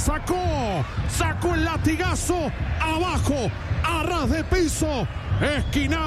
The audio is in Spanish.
sacó el latigazo abajo, a ras de piso, esquina.